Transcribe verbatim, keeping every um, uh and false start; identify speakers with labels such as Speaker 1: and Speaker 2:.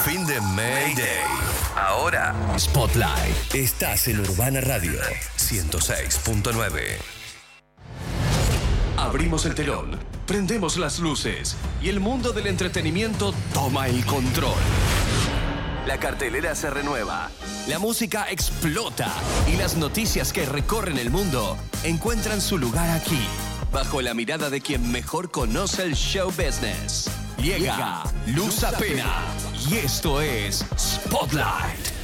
Speaker 1: fin de Mayday. Ahora, Spotlight. Estás en Urbana Radio ciento seis punto nueve. Abrimos el telón, prendemos las luces y el mundo del entretenimiento toma el control. La cartelera se renueva, la música explota y las noticias que recorren el mundo encuentran su lugar aquí, bajo la mirada de quien mejor conoce el show business. Llega Luz Apena y esto es Spotlight.